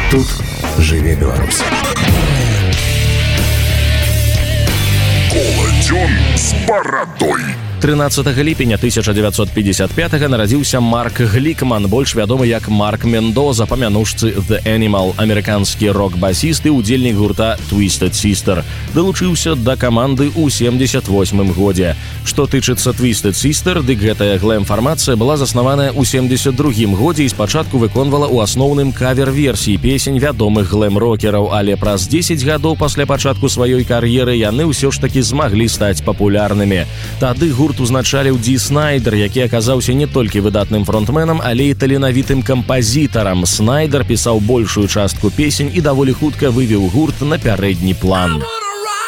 Тут жыве Беларусь. Коладзён з барадой. 13 ліпеня 1955 нарадзіўся Марк Глікман, больш вядомы як Марк Мендоза па мянушцы The Animal, амерыканскі рок-басіст і удзельнік гурта Twisted Sister. Далучыўся да каманды ў 78 годзе. Што тычыцца Twisted Sister, дык гэтая глэм-фармацыя была заснаваная ў 72 годзе і спачатку выконвала ў асноўным кавер-версіі песень вядомых глэм-рокераў, але праз 10 гадоў пасля пачатку сваёй кар'еры яны ўсё ж такі змаглі стаць папулярнымі. Тады гурт узначаліў Ді Снайдер, які аказаўся не толькі выдатным фронтменам, але і таленавітым кампазітарам. Снайдер пісаў большую частку песень і даволі хутка вывеў гурт на пярэдні план.